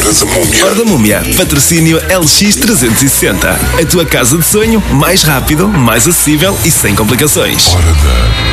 Hora da Múmia. Patrocínio LX360. A tua casa de sonho mais rápido, mais acessível e sem complicações.